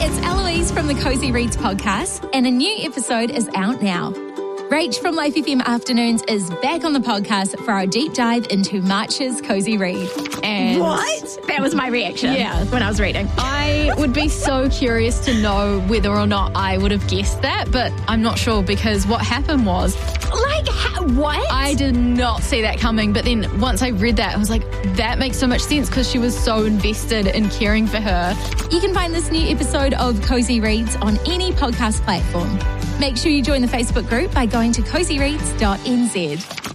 it's Eloise from the Cozy Reads podcast, and a new episode is out now. Rach from Life FM Afternoons is back on the podcast for our deep dive into March's Cozy Read. And what? That was my reaction when I was reading. I would be so curious to know whether or not I would have guessed that, but I'm not sure because what happened was... what? I did not see that coming, but then once I read that, I was like, that makes so much sense because she was so invested in caring for her. You can find this new episode of Cozy Reads on any podcast platform. Make sure you join the Facebook group by going to cozyreads.nz.